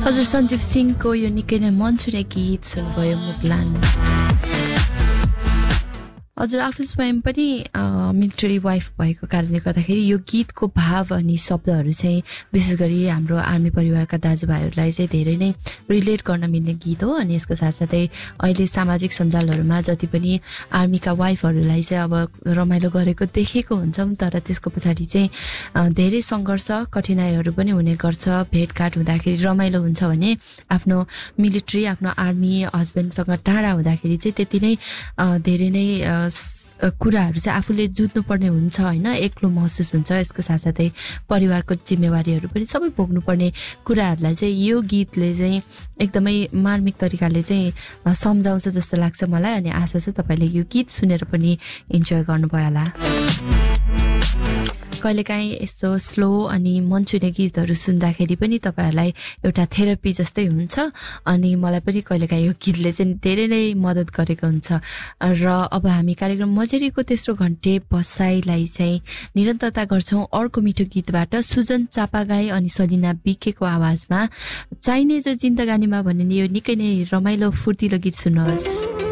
हजुर सञ्जीव सिंहको यो निकै नै मन छुने गीत सुन्नुभयो मुगलान। हजुर आफू स्वयं पनि मिलिटरी वाइफ भएको कारणले गर्दाखेरि यो गीतको भाव अनि शब्दहरू चाहिँ विशेष गरी हाम्रो आर्मी परिवारका दाजुभाइहरूलाई चाहिँ धेरै नै रिलेट गर्न मिल्ने गीत हो। अनि यसको साथसाथै अहिले सामाजिक सञ्जालहरूमा जति पनि आर्मीका वाइफहरूलाई चाहिँ अब रमाइलो गरेको देखेको हुन्छौँ, तर त्यसको पछाडि चाहिँ धेरै सङ्घर्ष कठिनाइहरू पनि हुने गर्छ। भेटघाट हुँदाखेरि रमाइलो हुन्छ भने आफ्नो मिलिट्री आफ्नो आर्मी हस्बेन्डसँग टाढा हुँदाखेरि चाहिँ त्यति नै धेरै नै कुराहरू चाहिँ आफूले जुझ्नुपर्ने हुन्छ होइन, एक्लो महसुस हुन्छ। यसको साथसाथै परिवारको जिम्मेवारीहरू पनि सबै भोग्नुपर्ने कुराहरूलाई चाहिँ यो गीतले चाहिँ एकदमै मार्मिक तरिकाले चाहिँ सम्झाउँछ जस्तो लाग्छ मलाई। अनि आशा छ तपाईँले यो गीत सुनेर पनि इन्जोय गर्नुभयो होला। कहिलेकाहीँ यस्तो स्लो अनि मन छुने गीतहरू सुन्दाखेरि पनि तपाईँहरूलाई एउटा थेरापी जस्तै हुन्छ। अनि मलाई पनि कहिलेकाहीँ यो गीतले चाहिँ धेरै नै मद्दत गरेको हुन्छ। र अब हामी कार्यक्रम मजेरीको तेस्रो घन्टे बसाइलाई चाहिँ निरन्तरता गर्छौँ अर्को मिठो गीतबाट। सुजन चापागाई अनि सलिना बिकेको आवाजमा चाहिने जो जिन्दगानीमा भन्ने यो निकै नै रमाइलो फुर्तिलो गीत सुन्नुहोस्।